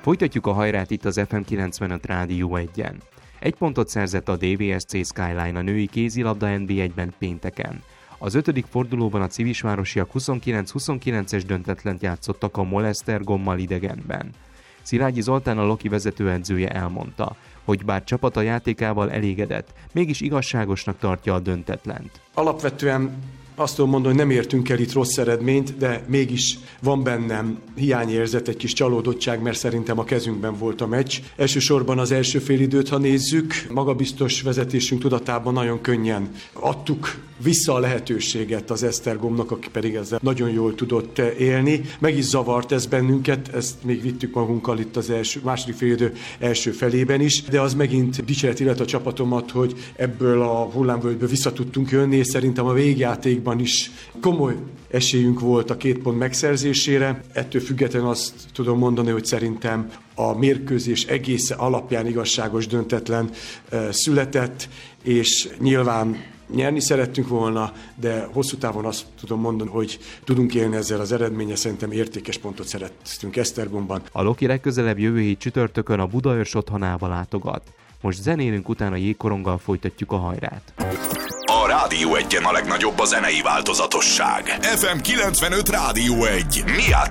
Folytatjuk a hajrát itt az FM 95 Rádió 1-en. 1 pontot szerzett a DVSC Skyline a női kézilabda NB1-ben pénteken. Az 5. fordulóban a civisvárosiak 29-29-es döntetlent játszottak a Molesztergommal idegenben. Szilágyi Zoltán, a Loki vezetőedzője elmondta, hogy bár csapata játékával elégedett, mégis igazságosnak tartja a döntetlent. Alapvetően azt tudom mondani, hogy nem értünk el itt rossz eredményt, de mégis van bennem hiányérzet, egy kis csalódottság, mert szerintem a kezünkben volt a meccs. Elsősorban az első félidőt, ha nézzük, magabiztos vezetésünk tudatában nagyon könnyen adtuk vissza a lehetőséget az Esztergomnak, aki pedig ezzel nagyon jól tudott élni. Meg is zavart ez bennünket, ezt még vittük magunkkal itt az második félidő első felében is, de az megint dicséret illet a csapatomat, hogy ebből a hullámvölgyből vissza tudtunk jönni, és szerintem a végjátékban is komoly esélyünk volt a 2 pont megszerzésére. Ettől függetlenül azt tudom mondani, hogy szerintem a mérkőzés egész alapján igazságos döntetlen született, és nyilván nyerni szerettünk volna, de hosszú távon azt tudom mondani, hogy tudunk élni ezzel az eredménnyel, szerintem értékes pontot szereztünk Esztergomban. A Loki legközelebb jövő hét csütörtökön a Budaörs otthonába látogat. Most zenélünk, utána jégkoronggal folytatjuk a hajrát. A Rádió 1-en a legnagyobb a zenei változatosság. FM 95 Rádió 1. Mi játszunk